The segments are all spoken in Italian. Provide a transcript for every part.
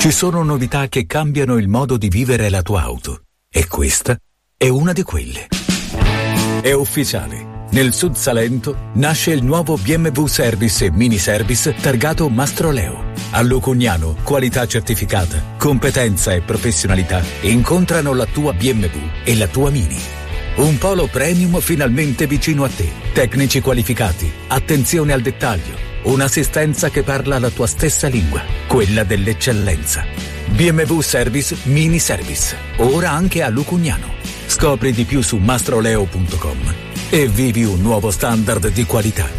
Ci sono novità che cambiano il modo di vivere la tua auto e questa è una di quelle. È ufficiale. Nel Sud Salento nasce il nuovo BMW Service e Mini Service targato Mastroleo. A Lucugnano, qualità certificata, competenza e professionalità incontrano la tua BMW e la tua Mini. Un polo premium finalmente vicino a te. Tecnici qualificati, attenzione al dettaglio, un'assistenza che parla la tua stessa lingua, quella dell'eccellenza. BMW Service Mini Service, ora anche a Lucugnano. Scopri di più su mastroleo.com e vivi un nuovo standard di qualità.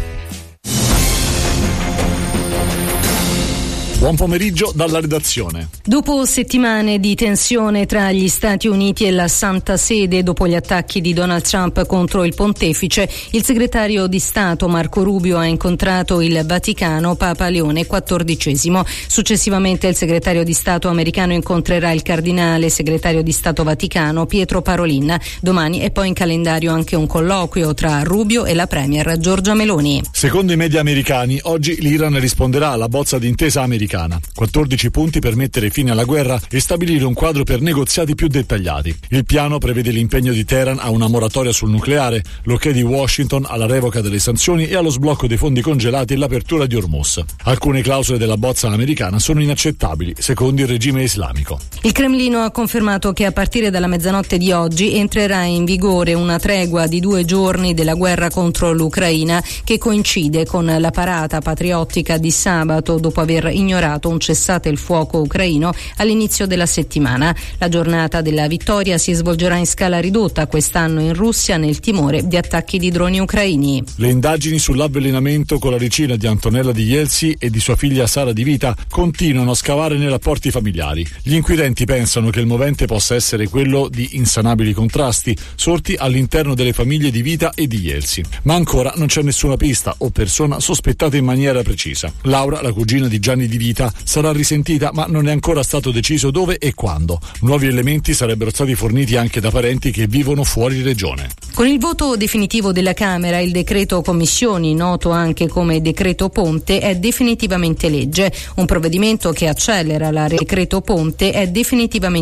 Buon pomeriggio dalla redazione. Dopo settimane di tensione tra gli Stati Uniti e la Santa Sede dopo gli attacchi di Donald Trump contro il pontefice, il segretario di Stato Marco Rubio ha incontrato il Vaticano Papa Leone XIV. Successivamente il segretario di Stato americano incontrerà il cardinale segretario di Stato Vaticano Pietro Parolin. Domani è poi in calendario anche un colloquio tra Rubio e la premier Giorgia Meloni. Secondo i media americani, oggi l'Iran risponderà alla bozza di intesa americana. 14 punti per mettere fine alla guerra e stabilire un quadro per negoziati più dettagliati. Il piano prevede l'impegno di Teheran a una moratoria sul nucleare, l'ok di Washington alla revoca delle sanzioni e allo sblocco dei fondi congelati e l'apertura di Hormuz. Alcune clausole della bozza americana sono inaccettabili, secondo il regime islamico. Il Cremlino ha confermato che a partire dalla mezzanotte di oggi entrerà in vigore una tregua di 2 giorni della guerra contro l'Ucraina, che coincide con la parata patriottica di sabato dopo aver ignorato un cessate il fuoco ucraino all'inizio della settimana. La giornata della vittoria si svolgerà in scala ridotta quest'anno in Russia nel timore di attacchi di droni ucraini. Le indagini sull'avvelenamento con la ricina di Antonella Di Jelsi e di sua figlia Sara Di Vita continuano a scavare nei rapporti familiari. Gli inquirenti pensano che il movente possa essere quello di insanabili contrasti sorti all'interno delle famiglie Di Vita e Di Jelsi. Ma ancora non c'è nessuna pista o persona sospettata in maniera precisa. Laura, la cugina di Gianni Di Vita, sarà risentita, ma non è ancora stato deciso dove e quando. Nuovi elementi sarebbero stati forniti anche da parenti che vivono fuori regione. Con il voto definitivo della Camera, il decreto commissioni, noto anche come decreto Ponte, è definitivamente legge. Un provvedimento che accelera la decreto Ponte è definitivamente